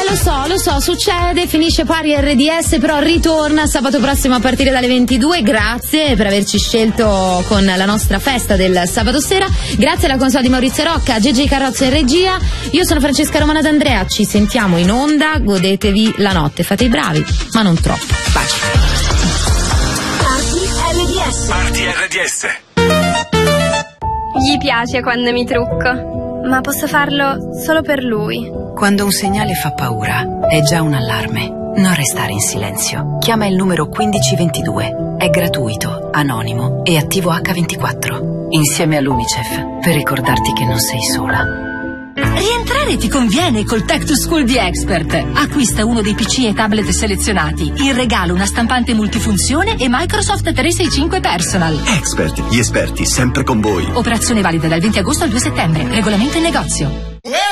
Lo so, succede, finisce pari RDS, però ritorna sabato prossimo a partire dalle 22. Grazie per averci scelto con la nostra festa del sabato sera. Grazie alla console di Maurizio Rocca, Gigi Carrozza in regia. Io sono Francesca Romana D'Andrea, ci sentiamo in onda, godetevi la notte, fate i bravi, ma non troppo. Baci. Party RDS. Gli piace quando mi trucco, ma posso farlo solo per lui. Quando un segnale fa paura, è già un allarme. Non restare in silenzio. Chiama il numero 1522. È gratuito, anonimo e attivo H24. Insieme all'UNICEF, per ricordarti che non sei sola. Rientrare ti conviene col Tech to School di Expert. Acquista uno dei PC e tablet selezionati. In regalo una stampante multifunzione e Microsoft 365 Personal. Expert, gli esperti sempre con voi. Operazione valida dal 20 agosto al 2 settembre. Regolamento in negozio.